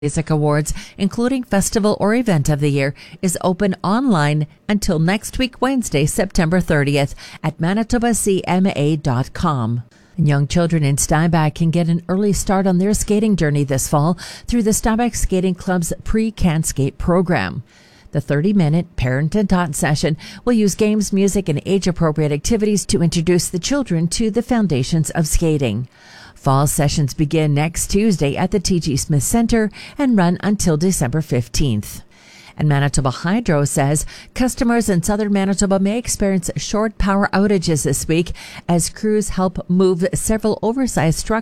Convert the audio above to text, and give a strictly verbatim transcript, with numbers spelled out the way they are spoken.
Music Awards, including festival or event of the year, is open online until next week, Wednesday, September thirtieth at manitoba c m a dot com. And young children in Steinbach can get an early start on their skating journey this fall through the Steinbach Skating Club's Pre-Can Skate program. The thirty-minute parent and taught session will use games, music, and age-appropriate activities to introduce the children to the foundations of skating. Fall sessions begin next Tuesday at the T G Smith Center and run until December fifteenth. And Manitoba Hydro says customers in southern Manitoba may experience short power outages this week as crews help move several oversized structures